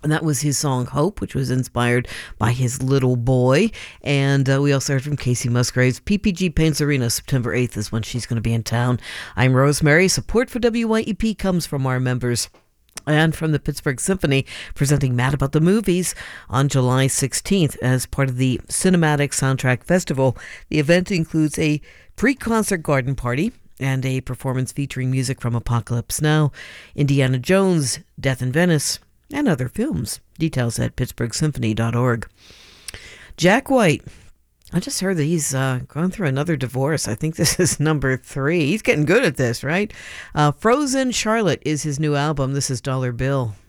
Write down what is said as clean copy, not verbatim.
And that was his song Hope, which was inspired by his little boy. And we also heard from Casey Musgraves. PPG Paints Arena, September 8th is when she's going to be in town. I'm Rosemary. Support for WYEP comes from our members and from the Pittsburgh Symphony, presenting Mad About the Movies on July 16th as part of the Cinematic Soundtrack Festival. The event includes a pre-concert garden party and a performance featuring music from Apocalypse Now, Indiana Jones, Death in Venice, and other films. Details at pittsburghsymphony.org. Jack White. I just heard that he's gone through another divorce. I think this is number 3. He's getting good at this, right? Frozen Charlotte is his new album. This is Dollar Bill.